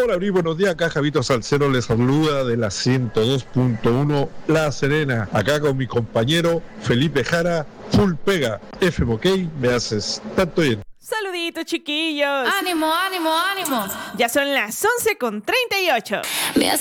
Hola, Bri, buenos días. Acá Javito Salcero les saluda de la 102.1 La Serena. Acá con mi compañero Felipe Jara, full pega. FM OK, me haces tanto bien. Saluditos, chiquillos. Ánimo, ánimo, ánimo. Ya son las 11:38. Me hace